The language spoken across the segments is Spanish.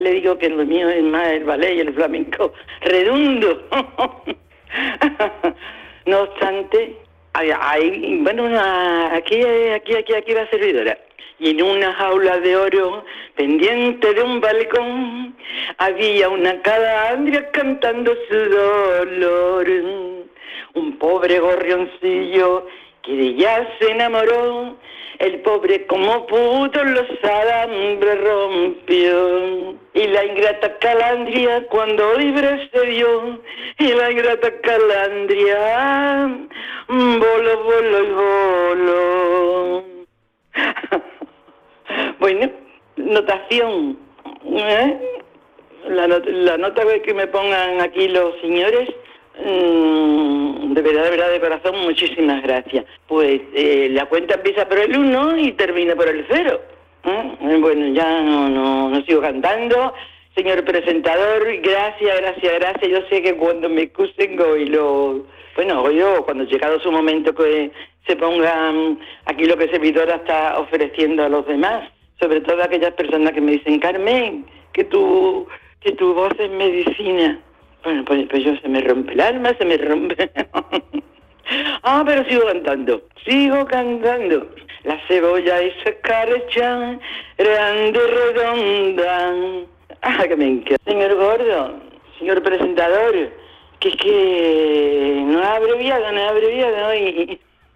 Le digo que lo mío es más el ballet y el flamenco redondo. No obstante, aquí va servidora. Y en una jaula de oro, pendiente de un balcón, había una calandria cantando su dolor. Un pobre gorrioncillo que de ella se enamoró, el pobre como pudo los alambres rompió. Y la ingrata calandria cuando libre se vio, y la ingrata calandria voló, voló y voló. Bueno, notación, la nota que me pongan aquí los señores, de verdad, de corazón, muchísimas gracias. Pues la cuenta empieza por el 1 y termina por el 0. Bueno, ya no sigo cantando. Señor presentador, gracias. Yo sé que cuando me excusen yo, cuando llegado su momento que se ponga aquí lo que servidora está ofreciendo a los demás, sobre todo a aquellas personas que me dicen, Carmen, que tu voz es medicina. Bueno, pues yo se me rompe el alma, se me rompe. Pero sigo cantando. La cebolla es escarcha, grande, redonda. Que me encanta. Señor Gordo, señor presentador, que es que no ha abreviado y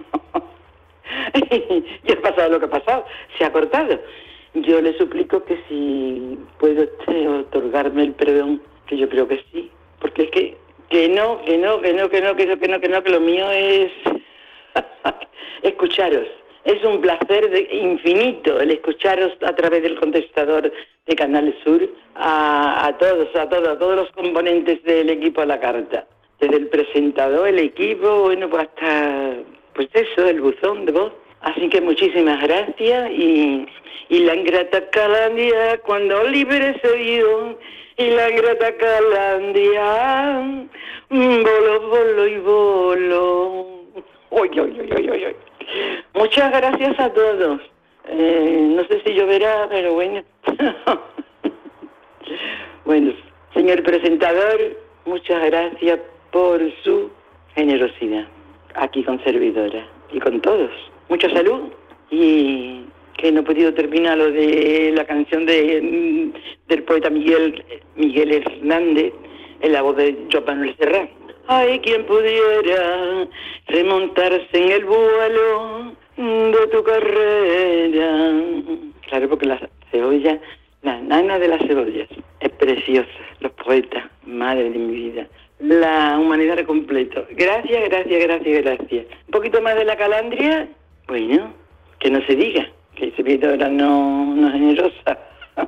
ha pasado lo que ha pasado, se ha cortado. Yo le suplico que si puede usted otorgarme el perdón, que yo creo que sí, porque es que lo mío es escucharos. Es un placer infinito el escucharos a través del contestador de Canal Sur a todos los componentes del equipo a la carta. Desde el presentador, el equipo, pues hasta, el buzón de voz. Así que muchísimas gracias y la ingrata calandria cuando libre se vio, y la ingrata calandria voló y voló. Oy. Muchas gracias a todos. No sé si lloverá, pero bueno. Bueno, señor presentador, muchas gracias por su generosidad aquí con servidora y con todos. Mucha salud y que no he podido terminar lo de la canción del poeta Miguel Hernández en la voz de Joan Manuel Serrat. Ay, quien pudiera remontarse en el vuelo de tu carrera. Claro, porque la cebolla, la nana de las cebollas, es preciosa. Los poetas, madre de mi vida. La humanidad al completo. Gracias. Un poquito más de la calandria. Bueno, que no se diga, que ese servidora no es generosa.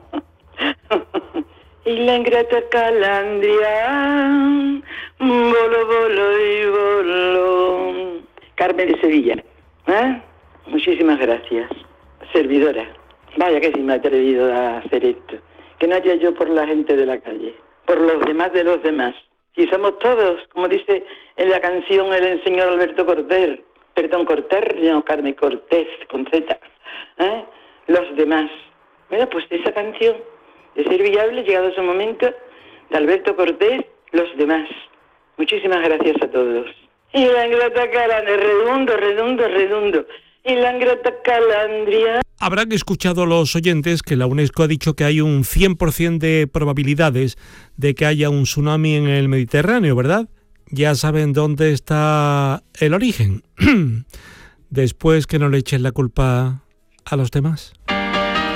Y la ingrata calandria voló y voló. Carmen de Sevilla. Muchísimas gracias. Servidora. Vaya que sí me he atrevido a hacer esto. Que no haya yo por la gente de la calle, por los demás de los demás. Si somos todos, como dice en la canción el señor Alberto Cortés, Carmen Cortés, con Z, los demás. Bueno, pues esa canción de Ser Viable, llegado su momento, de Alberto Cortés, los demás. Muchísimas gracias a todos. Y la ingrata calandria, redondo. Y la ingrata calandria. Habrán escuchado los oyentes que la UNESCO ha dicho que hay un 100% de probabilidades de que haya un tsunami en el Mediterráneo, ¿verdad? Ya saben dónde está el origen. Después que no le echen la culpa a los demás.